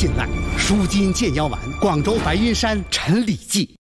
信赖，舒筋健腰丸，广州白云山陈李济。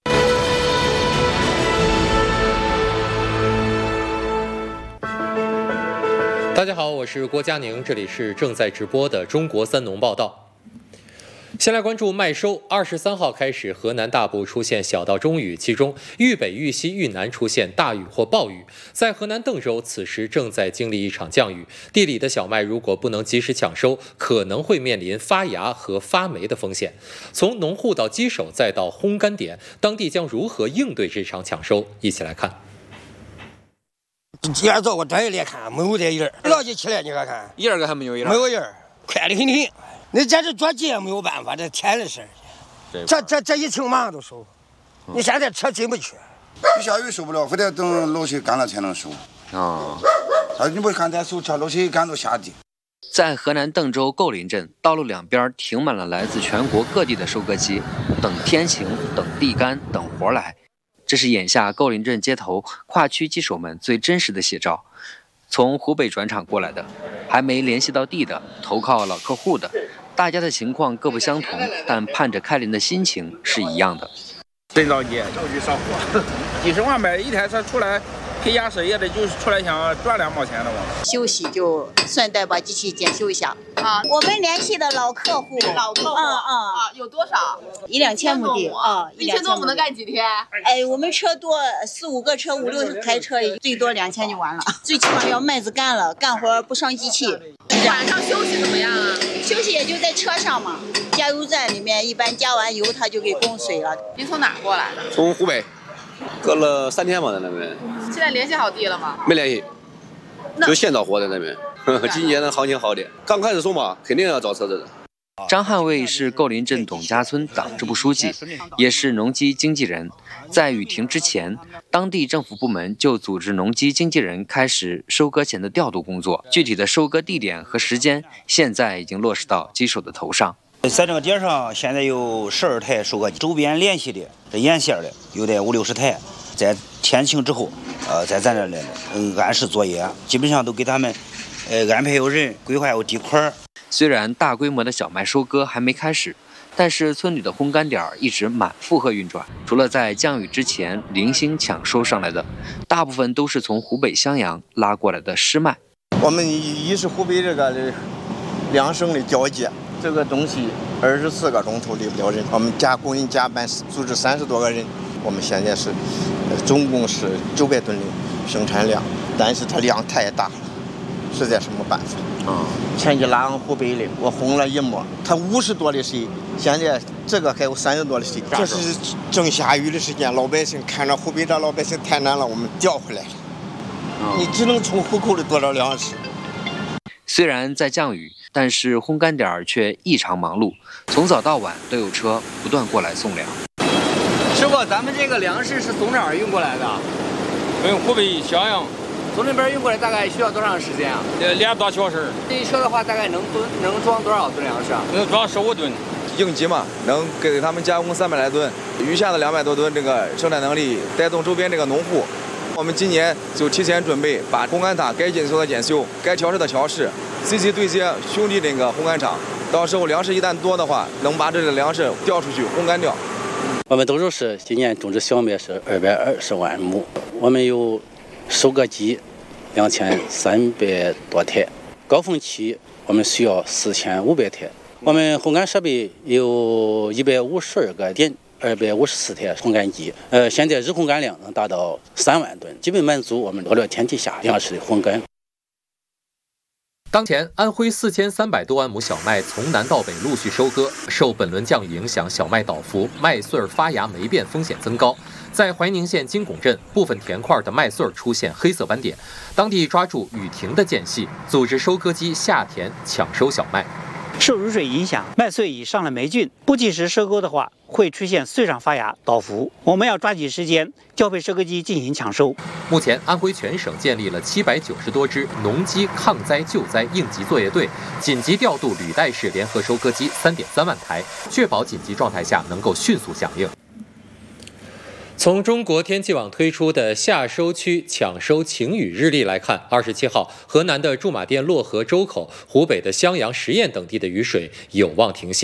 大家好，我是郭佳宁，这里是正在直播的中国三农报道。先来关注麦收。23号开始，河南大部出现小到中雨，其中豫北、豫西、豫南出现大雨或暴雨。在河南邓州，此时正在经历一场降雨，地里的小麦如果不能及时抢收，可能会面临发芽和发霉的风险。从农户到机手，再到烘干点，当地将如何应对这场抢收？一起来看。 今天早我这一来看，没有这人，老几起来你看看， 一个还没有一没有人，快得很挺。那这是做鸡也没有办法，这天的事儿。这一清马上都收，你现在车进不去。 一下雨收不了，非得等露水干了才能收。你不看咱收车露水干都下地。 在河南邓州构林镇，道路两边停满了来自全国各地的收割机，等天晴，等地干，等活来。这是眼下构林镇街头跨区机手们最真实的写照。从湖北转场过来的，还没联系到地的，投靠老客户的，大家的情况各不相同，但盼着开林的心情是一样的。 真着急，着急上货，几十万呗，一台车出来配牙齿也得就出来想赚2毛钱的嘛。 休息就顺带把机器检修一下啊。我们联系的老客户， 有多少 ？1、2千亩地啊 ，1000多亩能干几天？ 哎，我们车多，4、5个车，5、6台车，最多2天就完了。最起码要麦子干了，干活不上机器。 晚上休息怎么样啊？ 休息也就在车上嘛，加油站里面一般加完油他就给供水了。 您从哪儿过来的？ 从湖北，隔了3天吧，在那边。 现在联系好地了吗？ 没联系，就现找活在那边。今年的行情好点，刚开始收嘛，肯定要找车子的。 张汉卫是构林镇董家村党支部书记，也是农机经纪人。在雨停之前，当地政府部门就组织农机经纪人开始收割前的调度工作。具体的收割地点和时间，现在已经落实到机手的头上。 在这个点上，现在有12台收割机，周边联系的、这沿线的有得50、60台，在天晴之后，在咱这来按时作业，基本上都给他们安排有人，规划有地块。 虽然大规模的小麦收割还没开始，但是村里的烘干点一直满负荷运转。除了在降雨之前零星抢收上来的，大部分都是从湖北襄阳拉过来的湿麦。 我们一是湖北这个2省的交界，这个东西24个钟头离不了人。我们工人加班组织30多个人，我们现在是总共是900吨的生产量，但是它量太大了，实在是没办法。前期拉往湖北的，我烘了一磨，它50多的水，现在这个还有30多的水。这是正下雨的时间，老百姓看着湖北的老百姓太难了，我们调回来了。你只能从户口里多少粮食。 虽然在降雨，但是烘干点却异常忙碌，从早到晚都有车不断过来送粮。 师傅，咱们这个粮食是从哪儿运过来的？ 从湖北襄阳。 从那边运过来大概需要多长时间啊 ？2多小时。 这一车的话，大概能装多少吨粮食啊？ 能装15吨。 应急嘛，能给他们加工300来吨，余下的200多吨这个生产能力带动周边这个农户。我们今年就提前准备，把烘干塔该检修的检修，该调试的调试，积极对接兄弟这个烘干厂。到时候粮食一旦多的话，能把这个粮食调出去烘干掉。 我们邓州市今年种植小麦是220万亩，我们有收割机2300多台，高峰期我们需要4500台。我们烘干设备有152个点，254台烘干机。现在日烘干量能达到3万吨，基本满足我们恶劣天气下粮食的烘干。 当前，安徽4300多万亩小麦从南到北陆续收割，受本轮降雨影响，小麦倒伏，麦穗发芽霉变风险增高。在怀宁县金拱镇，部分田块的麦穗出现黑色斑点，当地抓住雨停的间隙，组织收割机下田抢收小麦。 受雨水影响，麦穗已上了霉菌，不及时收割的话，会出现穗上发芽、倒伏。我们要抓紧时间调配收割机进行抢收。 目前，安徽全省建立了790多支农机抗灾救灾应急作业队，紧急调度履带式联合收割机3.3万台，确保紧急状态下能够迅速响应。从中国天气网推出的夏收区抢收晴雨日历来看，27号，河南的驻马店漯河周口、湖北的襄阳、十堰等地的雨水有望停歇。